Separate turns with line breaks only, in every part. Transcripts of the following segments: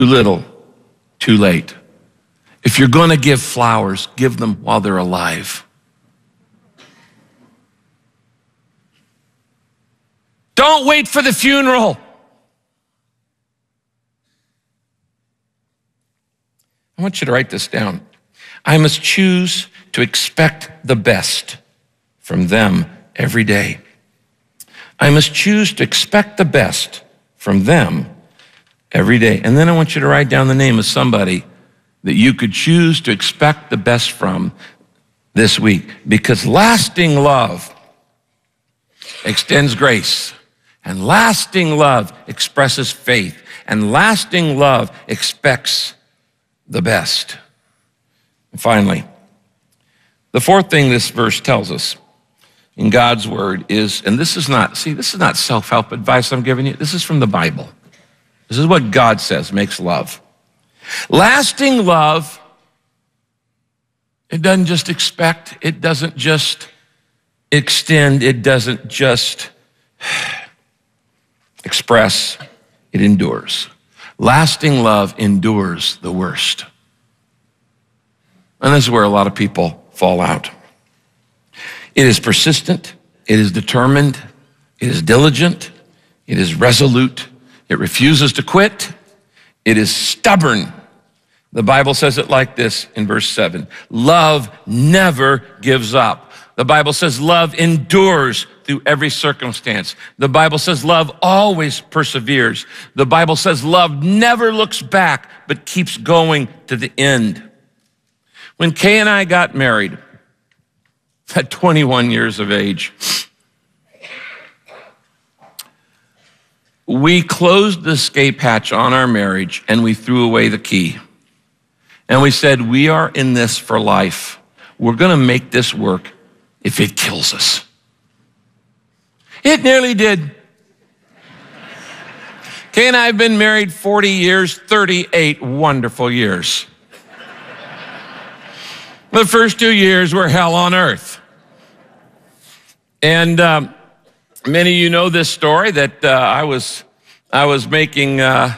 Too little, too late. If you're going to give flowers, give them while they're alive. Don't wait for the funeral. I want you to write this down. I must choose to expect the best from them every day. I must choose to expect the best from them every day. And then I want you to write down the name of somebody that you could choose to expect the best from this week. Because lasting love extends grace, and lasting love expresses faith, and lasting love expects the best. And finally, the fourth thing this verse tells us in God's word is, and this is not self-help advice I'm giving you. This is from the Bible. This is what God says makes love. Lasting love, it doesn't just expect, it doesn't just extend, it doesn't just express, it endures. Lasting love endures the worst. And this is where a lot of people fall out. It is persistent, it is determined, it is diligent, it is resolute, it refuses to quit, it is stubborn. The Bible says it like this in verse 7. Love never gives up. The Bible says love endures through every circumstance. The Bible says love always perseveres. The Bible says love never looks back, but keeps going to the end. When Kay and I got married at 21 years of age, we closed the escape hatch on our marriage and we threw away the key. And we said, we are in this for life. We're going to make this work if it kills us. It nearly did. Kay and I have been married 40 years, 38 wonderful years. The first 2 years were hell on earth. And many of you know this story that I was making,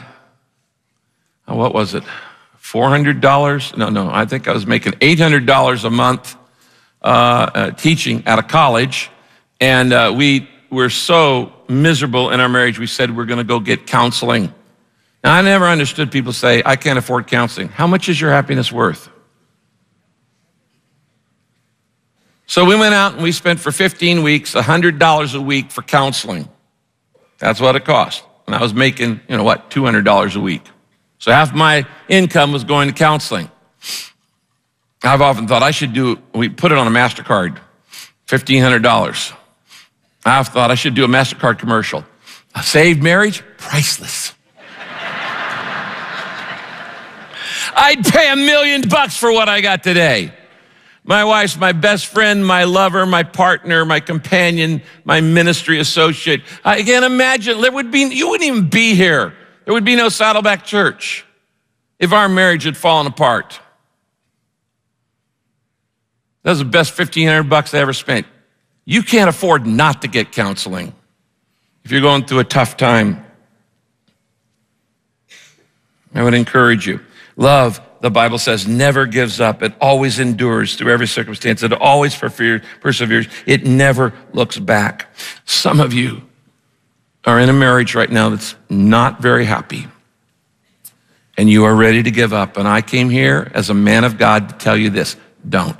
what was it? $400? No, I think I was making $800 a month teaching at a college. And we were so miserable in our marriage, we said we're going to go get counseling. Now, I never understood people say, I can't afford counseling. How much is your happiness worth? So we went out and we spent for 15 weeks, $100 a week for counseling. That's what it cost. And I was making, $200 a week. So half my income was going to counseling. I've often thought we put it on a MasterCard, $1,500. I've thought I should do a MasterCard commercial. A saved marriage, priceless. I'd pay $1 million for what I got today. My wife's my best friend, my lover, my partner, my companion, my ministry associate. I can't imagine, you wouldn't even be here. There would be no Saddleback Church if our marriage had fallen apart. That was the best $1,500 I ever spent. You can't afford not to get counseling if you're going through a tough time. I would encourage you. Love, the Bible says, never gives up. It always endures through every circumstance. It always perseveres. It never looks back. Some of you are in a marriage right now that's not very happy, and you are ready to give up. And I came here as a man of God to tell you this: don't.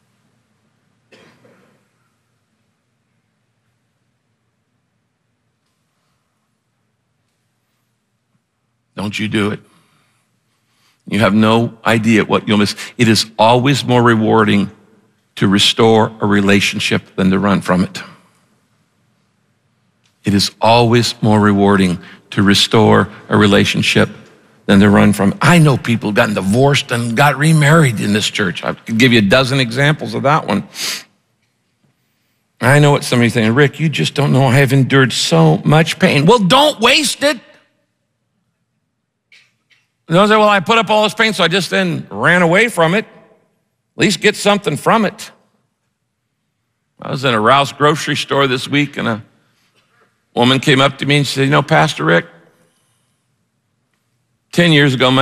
Don't you do it. You have no idea what you'll miss. It is always more rewarding to restore a relationship than to run from it. It is always more rewarding to restore a relationship than to run from it. I know people who've gotten divorced and got remarried in this church. I could give you a dozen examples of that one. I know what some of you think, Rick, you just don't know I have endured so much pain. Well, don't waste it. Don't say, well, I put up all this pain, so I just then ran away from it. At least get something from it. I was in a Rouse grocery store this week, and a woman came up to me and said, Pastor Rick, 10 years ago,